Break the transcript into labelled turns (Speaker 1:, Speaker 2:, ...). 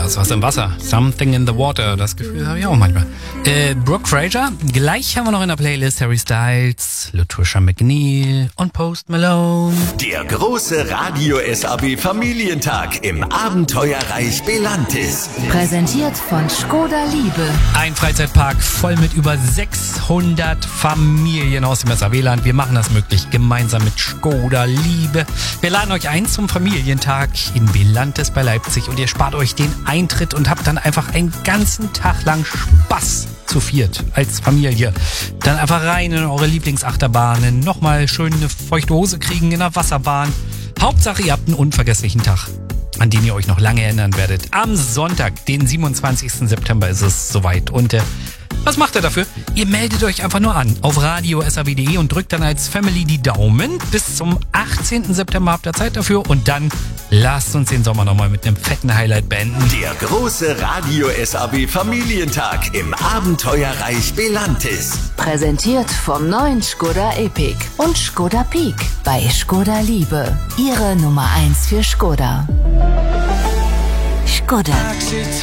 Speaker 1: ist was im Wasser. Something in the water. Das Gefühl habe ich auch manchmal. Brooke Fraser. Gleich haben wir noch in der Playlist Harry Styles, Latricia McNeil und Post Malone.
Speaker 2: Der große Radio SAB Familientag im Abenteuerreich Belantis.
Speaker 3: Präsentiert von Škoda Liebe.
Speaker 1: Ein Freizeitpark voll mit über 600 Familien aus dem SAB-Land. Wir machen das möglich, gemeinsam mit Škoda Liebe. Wir laden euch ein zum Familientag in Belantis bei Leipzig und ihr spart euch den Eintritt und habt dann einfach einen ganzen Tag lang Spaß zu viert als Familie. Dann einfach rein in eure Lieblingsachterbahnen, nochmal schön eine feuchte Hose kriegen in der Wasserbahn. Hauptsache, ihr habt einen unvergesslichen Tag, an den ihr euch noch lange erinnern werdet. Am Sonntag, den 27. September ist es soweit. Und was macht ihr dafür? Ihr meldet euch einfach nur an auf radio.saw.de und drückt dann als Family die Daumen. Bis zum 18. September habt ihr Zeit dafür und dann lasst uns den Sommer nochmal mit einem fetten Highlight beenden.
Speaker 2: Der große Radio SAB Familientag im Abenteuerreich Belantis.
Speaker 3: Präsentiert vom neuen Škoda Epiq und Škoda Peak bei Škoda Liebe. Ihre Nummer 1 für Škoda. Škoda.